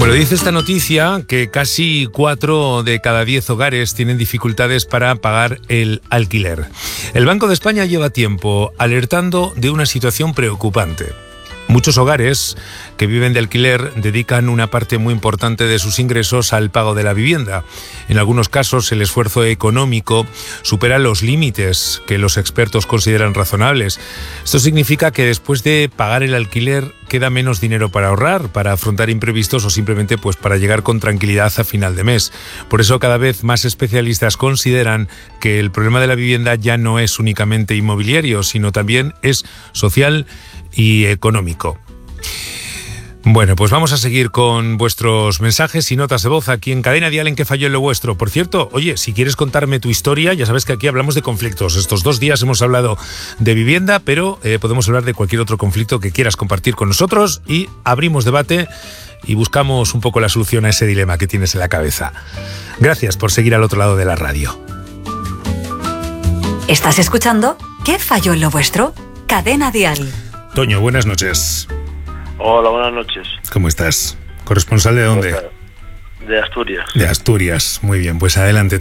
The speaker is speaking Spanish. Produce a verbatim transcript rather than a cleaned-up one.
Bueno, dice esta noticia que casi cuatro de cada diez hogares tienen dificultades para pagar el alquiler. El Banco de España lleva tiempo alertando de una situación preocupante. Muchos hogares que viven de alquiler dedican una parte muy importante de sus ingresos al pago de la vivienda. En algunos casos, el esfuerzo económico supera los límites que los expertos consideran razonables. Esto significa que después de pagar el alquiler queda menos dinero para ahorrar, para afrontar imprevistos o simplemente pues para llegar con tranquilidad a final de mes. Por eso cada vez más especialistas consideran que el problema de la vivienda ya no es únicamente inmobiliario, sino también es social y económico. Bueno, pues vamos a seguir con vuestros mensajes y notas de voz aquí en Cadena Dial en ¿Qué falló en lo vuestro? Por cierto, oye, si quieres contarme tu historia, ya sabes que aquí hablamos de conflictos. Estos dos días hemos hablado de vivienda, pero eh, podemos hablar de cualquier otro conflicto que quieras compartir con nosotros y abrimos debate y buscamos un poco la solución a ese dilema que tienes en la cabeza. Gracias por seguir al otro lado de la radio. ¿Estás escuchando ¿Qué falló en lo vuestro? Cadena Dial. Toño, buenas noches. Hola, buenas noches. ¿Cómo estás? ¿Corresponsal de dónde? De Asturias. De Asturias, muy bien, pues adelante.